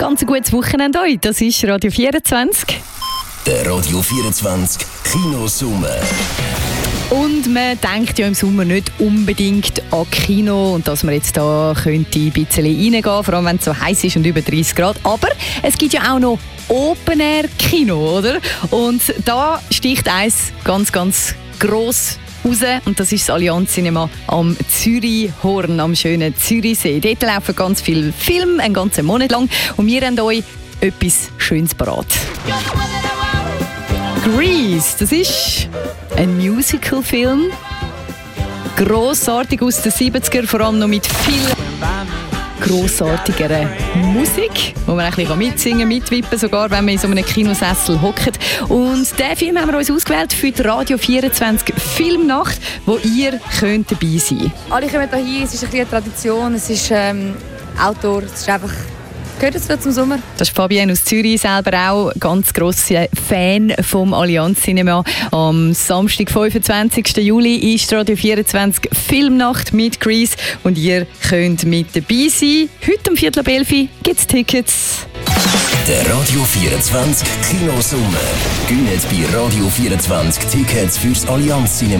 ganz gutes Wochenende euch. Das ist Radio 24. Der Radio 24 Kinosommer. Und man denkt ja im Sommer nicht unbedingt an Kino und dass man jetzt da könnte ein bisschen reingehen, vor allem wenn es so heiß ist und über 30 Grad. Aber es gibt ja auch noch Open-Air-Kino, oder? Und da sticht eins ganz, ganz gross raus, und das ist das Allianz Cinema am Zürichhorn, am schönen Zürichsee. Dort laufen ganz viele Filme, einen ganzen Monat lang, und wir haben euch etwas Schönes parat. Grease, das ist ein Musical-Film. Grossartig aus den 70er, vor allem noch mit viel grossartiger Musik, wo man ein bisschen mitsingen kann, mitwippen, sogar wenn man in so einem Kinosessel hockt. Und diesen Film haben wir uns ausgewählt für die Radio 24 Filmnacht, wo ihr könnt dabei sein könnt. Alle kommen hier, es ist eine Tradition, es ist Outdoor, es ist einfach... Gehört es zum Sommer? Das ist Fabienne aus Zürich, selber auch ganz grosser Fan vom Allianz Cinema. Am Samstag, 25. Juli, ist Radio 24 Filmnacht mit Grease und ihr könnt mit dabei sein. Heute um 10:45 gibt es Tickets. Der Radio 24 Kinosommer. Gönnt bei Radio 24 Tickets fürs Allianz Cinema.